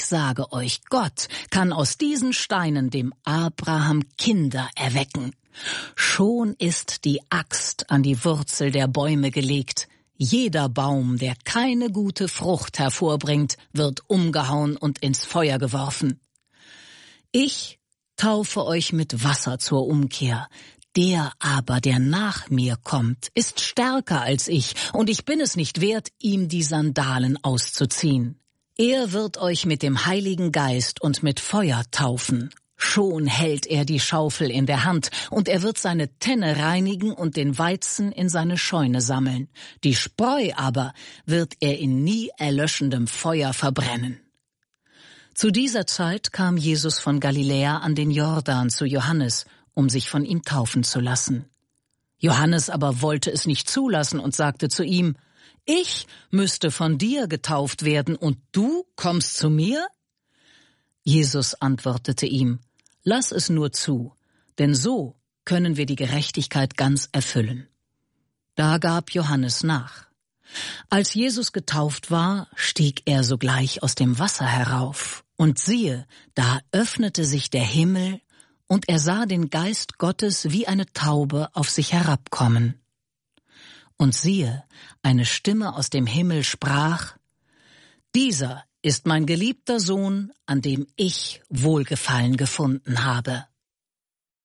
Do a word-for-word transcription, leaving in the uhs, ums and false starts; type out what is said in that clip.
ich sage euch, Gott kann aus diesen Steinen dem Abraham Kinder erwecken. Schon ist die Axt an die Wurzel der Bäume gelegt. Jeder Baum, der keine gute Frucht hervorbringt, wird umgehauen und ins Feuer geworfen. Ich taufe euch mit Wasser zur Umkehr. Der aber, der nach mir kommt, ist stärker als ich, und ich bin es nicht wert, ihm die Sandalen auszuziehen. Er wird euch mit dem Heiligen Geist und mit Feuer taufen. Schon hält er die Schaufel in der Hand, und er wird seine Tenne reinigen und den Weizen in seine Scheune sammeln. Die Spreu aber wird er in nie erlöschendem Feuer verbrennen. Zu dieser Zeit kam Jesus von Galiläa an den Jordan zu Johannes, um sich von ihm taufen zu lassen. Johannes aber wollte es nicht zulassen und sagte zu ihm: Ich müsste von dir getauft werden, und du kommst zu mir? Jesus antwortete ihm: Lass es nur zu, denn so können wir die Gerechtigkeit ganz erfüllen. Da gab Johannes nach. Als Jesus getauft war, stieg er sogleich aus dem Wasser herauf, und siehe, da öffnete sich der Himmel, und er sah den Geist Gottes wie eine Taube auf sich herabkommen. Und siehe, eine Stimme aus dem Himmel sprach: Dieser ist mein geliebter Sohn, an dem ich Wohlgefallen gefunden habe.